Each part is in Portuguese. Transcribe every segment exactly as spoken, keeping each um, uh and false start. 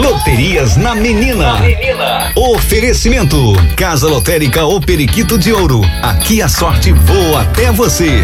Loterias na Menina. Na Menina. Oferecimento: Casa Lotérica O Periquito de Ouro. Aqui a sorte voa até você.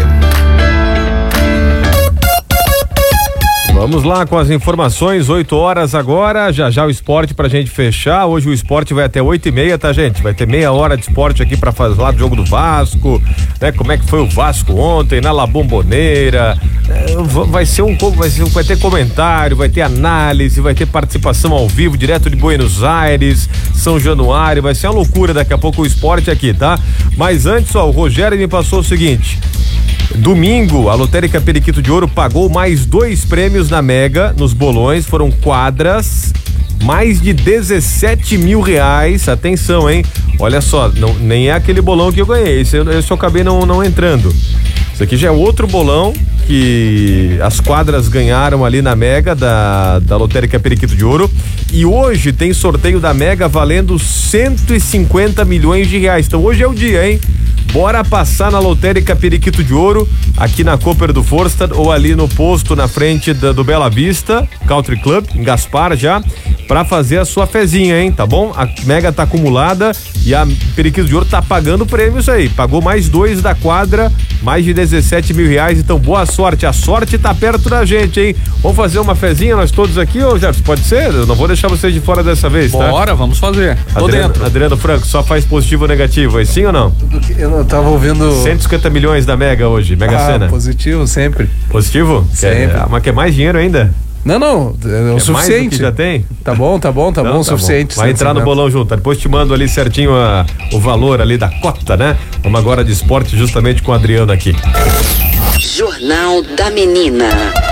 Vamos lá com as informações, oito horas agora, já já o esporte pra gente fechar. Hoje o esporte vai até oito e meia, tá, gente? Vai ter meia hora de esporte aqui pra falar do jogo do Vasco, né? Como é que foi o Vasco ontem na La Bombonera. É, vai ser um vai, ser, vai ter comentário, vai ter análise, vai ter participação ao vivo, direto de Buenos Aires, São Januário, vai ser uma loucura daqui a pouco o esporte aqui, tá? Mas antes, ó, o Rogério me passou o seguinte: domingo, a Lotérica Periquito de Ouro pagou mais dois prêmios na Mega, nos bolões, foram quadras, mais de dezessete mil reais, atenção, hein? Olha só, não, nem é aquele bolão que eu ganhei, esse, esse eu acabei não, não entrando. Isso aqui já é outro bolão que as quadras ganharam ali na Mega da, da Lotérica Periquito de Ouro, e hoje tem sorteio da Mega valendo cento e cinquenta milhões de reais, então hoje é o dia, hein? Bora passar na Lotérica Periquito de Ouro, aqui na Cooper do Forstad, ou ali no posto na frente da, do Bela Vista Country Club, em Gaspar já, pra fazer a sua fezinha, hein, tá bom? A Mega tá acumulada e a Periquito de Ouro tá pagando prêmios aí, pagou mais dois da quadra, mais de dezessete mil reais, então boa sorte, a sorte tá perto da gente, hein? Vamos fazer uma fezinha nós todos aqui, ô Jefferson, pode ser? Eu não vou deixar vocês de fora dessa vez, tá? Bora, vamos fazer, tô Adriano, dentro. Adriano Franco, só faz positivo ou negativo, aí sim ou não? Eu não tava ouvindo... cento e cinquenta milhões da Mega hoje, Mega ah, Sena. Positivo sempre. Positivo? Sempre. Quer, mas quer mais dinheiro ainda? Não, não, é o quer suficiente. Mais do que já tem? Tá bom, tá bom, tá Não, bom, o tá suficiente. Bom. Vai entrar no bolão junto, depois te mando ali certinho a, o valor ali da cota, né? Vamos agora de esporte justamente com o Adriano aqui. Jornal da Menina.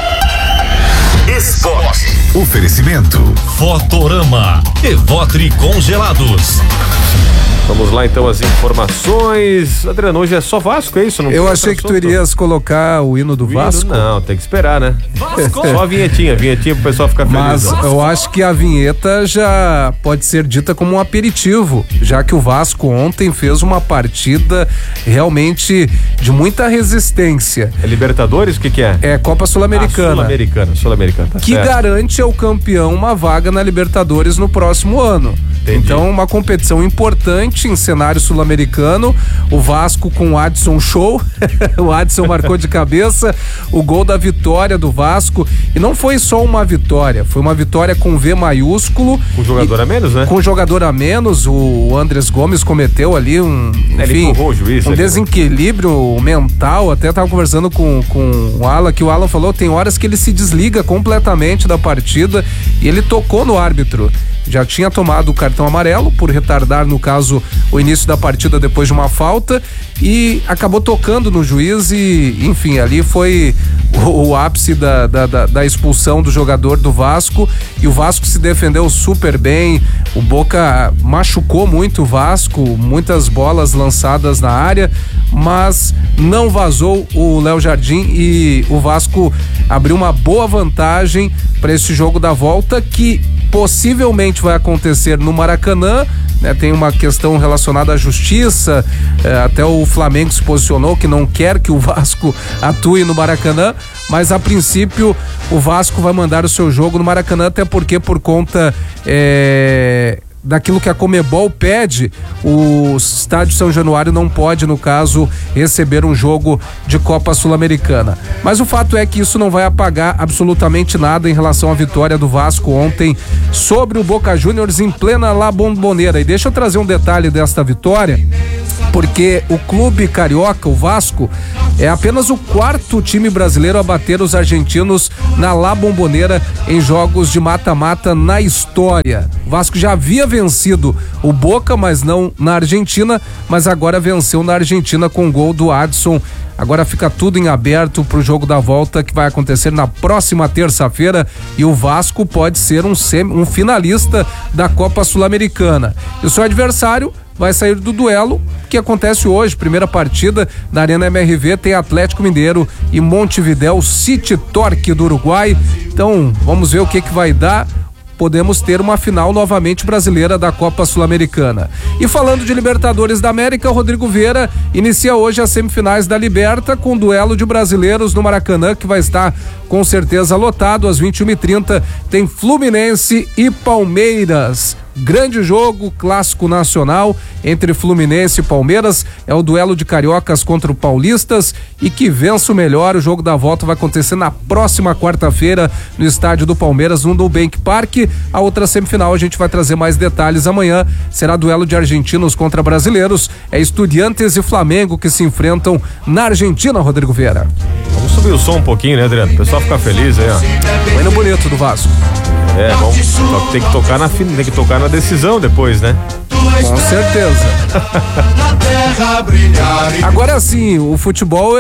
Esporte. Oferecimento: Fotorama, Evotri Congelados. Vamos lá então as informações. Adriano, hoje é só Vasco, é isso? Não Eu achei que tu irias colocar o hino do o hino, Vasco. Não, tem que esperar, né? Só a vinhetinha, vinhetinha pro pessoal ficar feliz. Mas ó. eu acho que a vinheta já pode ser dita como um aperitivo, já que o Vasco ontem fez uma partida realmente de muita resistência. É Libertadores? O que que é? É Copa Sul-Americana. Ah, Sul-Americana, Sul-Americana. Tá que certo. garante ao campeão uma vaga na Libertadores no próximo ano. Entendi. Então, uma competição importante em cenário sul-americano. O Vasco com o Adson Show. O Adson marcou de cabeça o gol da vitória do Vasco. E não foi só uma vitória, foi uma vitória com V maiúsculo. Com jogador e, a menos, né? Com jogador a menos. O Andrés Gomes cometeu ali um, Ele enfim, o juiz, um ele desequilíbrio mental. Até tava conversando com, com o Alan, que o Alan falou, tem horas que ele se desliga completamente da partida e ele tocou no árbitro. Já tinha tomado o cartão amarelo por retardar, no caso, o início da partida depois de uma falta, e acabou tocando no juiz e, enfim, ali foi o, o ápice da, da, da, da expulsão do jogador do Vasco, e o Vasco se defendeu super bem. O Boca machucou muito o Vasco, muitas bolas lançadas na área, mas não vazou o Léo Jardim e o Vasco abriu uma boa vantagem para esse jogo da volta, que possivelmente vai acontecer no Maracanã, né? Tem uma questão relacionada à justiça, eh, até o Flamengo se posicionou que não quer que o Vasco atue no Maracanã, mas a princípio o Vasco vai mandar o seu jogo no Maracanã, até porque por conta eh, daquilo que a Conmebol pede, o estádio São Januário não pode, no caso, receber um jogo de Copa Sul-Americana. Mas o fato é que isso não vai apagar absolutamente nada em relação à vitória do Vasco ontem sobre o Boca Juniors em plena La Bombonera. E deixa eu trazer um detalhe desta vitória, porque o clube carioca, o Vasco, é apenas o quarto time brasileiro a bater os argentinos na La Bombonera em jogos de mata-mata na história. O Vasco já havia vencido o Boca, mas não na Argentina, mas agora venceu na Argentina com o gol do Adson. Agora fica tudo em aberto para o jogo da volta, que vai acontecer na próxima terça-feira, e o Vasco pode ser um, semi, um finalista da Copa Sul-Americana. E o seu adversário vai sair do duelo que acontece hoje. Primeira partida na Arena M R V tem Atlético Mineiro e Montevidéu City Torque do Uruguai. Então vamos ver o que que vai dar. podemos ter uma final novamente brasileira da Copa Sul-Americana. E falando de Libertadores da América, Rodrigo Vieira inicia hoje as semifinais da Liberta com duelo de brasileiros no Maracanã, que vai estar com certeza lotado. Às vinte e uma e trinta tem Fluminense e Palmeiras. Grande jogo, clássico nacional entre Fluminense e Palmeiras. É o duelo de cariocas contra o paulistas, e que vença o melhor. O jogo da volta vai acontecer na próxima quarta-feira no estádio do Palmeiras, no Nubank Park. A outra semifinal a gente vai trazer mais detalhes amanhã. Será duelo de argentinos contra brasileiros. É Estudiantes e Flamengo que se enfrentam na Argentina, Rodrigo Vieira. Vamos subir o som um pouquinho, né, Adriano? O pessoal fica feliz aí, ó. O hino bonito do Vasco. É, vamos, só que tem que tocar na tem que tocar na decisão depois, né? Com certeza. Agora sim, o futebol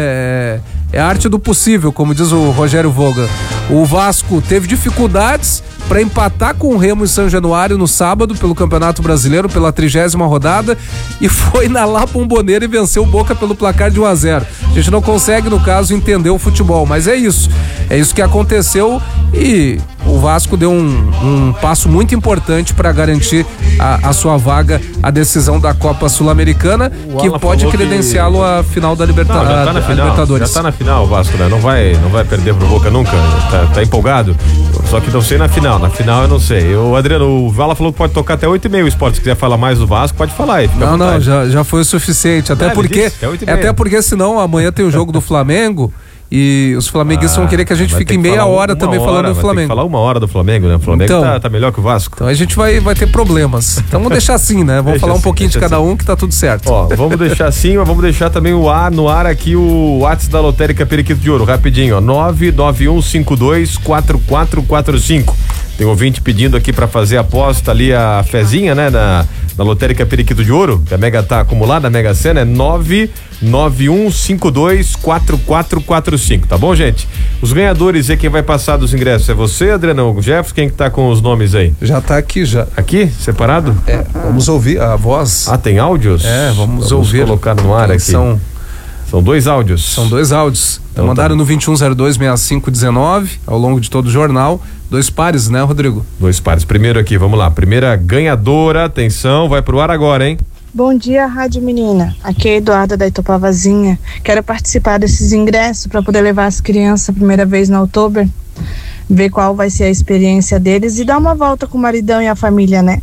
é é a arte do possível, como diz o Rogério Voga. O Vasco teve dificuldades para empatar com o Remo em São Januário no sábado pelo Campeonato Brasileiro, pela trigésima rodada, e foi na La Bombonera e venceu o Boca pelo placar de um a zero. A gente não consegue, no caso, entender o futebol, mas é isso. É isso que aconteceu, e o Vasco deu um, um passo muito importante para garantir a, a sua vaga, a decisão da Copa Sul-Americana, que pode credenciá-lo à final da Liberta- não, já tá na a, final, a Libertadores. Já tá na final o Vasco, né? Não vai, não vai perder pro Boca nunca, tá, tá empolgado. Só que não sei na final, na final eu não sei. O Adriano, o Vala falou que pode tocar até oito e meia o esporte. Se quiser falar mais do Vasco, pode falar aí. Não, não, já, já foi o suficiente. Até é, porque, até porque senão amanhã tem o jogo do Flamengo. E os flamenguistas ah, vão querer que a gente fique meia hora também hora, falando do Flamengo. Tem que falar uma hora do Flamengo, né? O Flamengo então, tá, tá melhor que o Vasco. Então a gente vai, vai ter problemas. Então vamos deixar assim, né? Vamos deixa falar um assim, pouquinho de cada assim. um, que tá tudo certo. Ó, vamos deixar assim, mas vamos deixar também o ar no ar aqui, o WhatsApp da Lotérica Periquito de Ouro, rapidinho, ó, nove nove um cinco dois quatro quatro quatro cinco. Tem um ouvinte pedindo aqui pra fazer a aposta ali, a fezinha, né? Na, na Lotérica Periquito de Ouro, que a Mega tá acumulada, a Mega Sena é nove nove um cinco dois quatro quatro quatro cinco, tá bom, gente? Os ganhadores e quem vai passar dos ingressos é você, Adriano, o Jefferson, quem que tá com os nomes aí? Já tá aqui, já. Aqui? Separado? É, vamos ouvir a voz. Ah, tem áudios? É, vamos, vamos ouvir. colocar no ar aqui. São... São dois áudios. São dois áudios. Então, mandaram tá. no vinte e um zero dois sessenta e cinco dezenove ao longo de todo o jornal. Dois pares, né, Rodrigo? Dois pares. Primeiro aqui, vamos lá. Primeira ganhadora, atenção, vai pro ar agora, hein? Bom dia, Rádio Menina. Aqui é a Eduarda da Itopavazinha. Quero participar desses ingressos para poder levar as crianças a primeira vez no Outubro, ver qual vai ser a experiência deles e dar uma volta com o maridão e a família, né?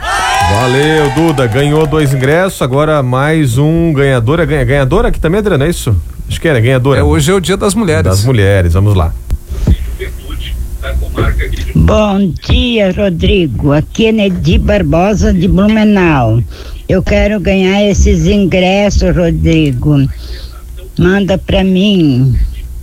Valeu, Duda, ganhou dois ingressos, agora mais um ganhador, é ganhadora aqui também, Adriana, é isso? Acho que era ganhadora. É, hoje é o dia das mulheres. Das mulheres, vamos lá. Bom dia, Rodrigo, aqui é Nedi Barbosa de Blumenau. Eu quero ganhar esses ingressos, Rodrigo, manda pra mim.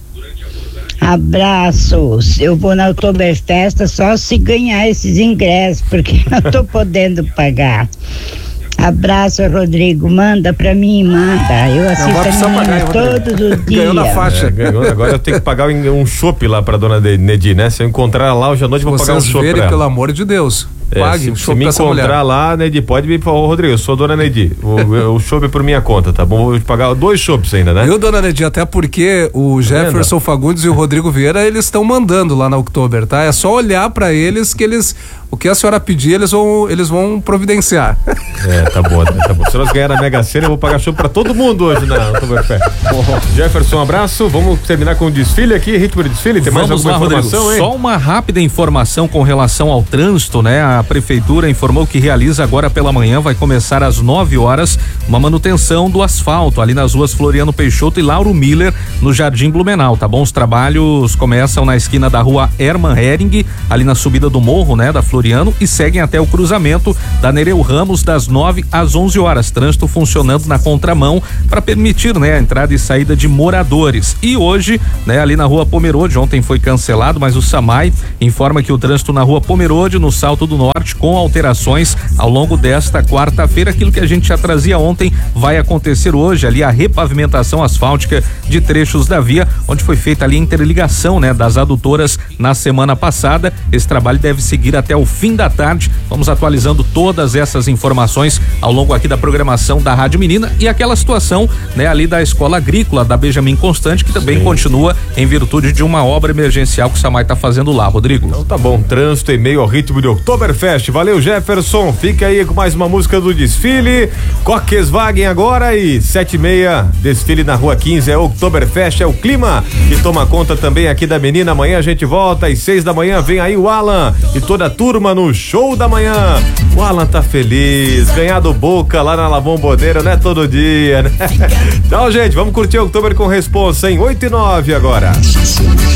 Abraços, eu vou na Oktoberfest só se ganhar esses ingressos, porque não tô podendo pagar. Abraço, Rodrigo, manda pra mim, manda. Eu assisto a menina todos os dias. Ganhou na faixa. É, ganhou, agora eu tenho que pagar um chopp lá pra dona Nedi, né? Se eu encontrar lá hoje à noite, eu vou pagar um chopp pra ela. Pelo amor de Deus. Pague, é, se, se me encontrar lá, Neidi, pode me falar, ô Rodrigo, eu sou dona Neidi, o, o chopp é por minha conta, tá bom? Vou pagar dois chopps ainda, né? Eu, dona Neidi, até porque o Jefferson Fagundes e o Rodrigo Vieira, eles estão mandando lá na Oktober, tá? É só olhar pra eles que eles, o que a senhora pedir, eles vão, eles vão providenciar. É, tá bom, tá bom. Se nós ganharem a Mega Sena, eu vou pagar chopp pra todo mundo hoje na Oktoberfest. Jefferson, um abraço, vamos terminar com o desfile aqui, ritmo de desfile, tem mais vamos alguma lá, informação, Rodrigo, hein? Só uma rápida informação com relação ao trânsito, né? A prefeitura informou que realiza agora pela manhã, vai começar às nove horas, uma manutenção do asfalto ali nas ruas Floriano Peixoto e Lauro Miller, no Jardim Blumenau, tá bom? Os trabalhos começam na esquina da rua Hermann Hering, ali na subida do morro, né? Da Floriano, e seguem até o cruzamento da Nereu Ramos, das nove às onze horas. Trânsito funcionando na contramão para permitir, né? A entrada e saída de moradores. E hoje, né? Ali na rua Pomerode, ontem foi cancelado, mas o SAMAI informa que o trânsito na rua Pomerode, no Salto do Norte, com alterações ao longo desta quarta-feira. Aquilo que a gente já trazia ontem vai acontecer hoje, ali a repavimentação asfáltica de trechos da via, onde foi feita ali a interligação, né? Das adutoras na semana passada. Esse trabalho deve seguir até o fim da tarde. Vamos atualizando todas essas informações ao longo aqui da programação da Rádio Menina e aquela situação, né, ali da Escola Agrícola da Benjamin Constant, que também Sim. continua em virtude de uma obra emergencial que o SAMAI está fazendo lá, Rodrigo. Então tá bom, trânsito em meio ao ritmo de Oktoberfest. Valeu, Jefferson. Fica aí com mais uma música do desfile. Coqueswagen agora e sete e meia, desfile na Rua quinze, é Oktoberfest, é o clima que toma conta também aqui da Menina. Amanhã a gente volta às seis da manhã, vem aí o Alan e toda a turma no show da manhã. O Alan tá feliz, ganhar do Boca lá na La Bombonera, não é todo dia, né? Tchau, gente, vamos curtir o Oktober com responsa, hein? oito e nove agora.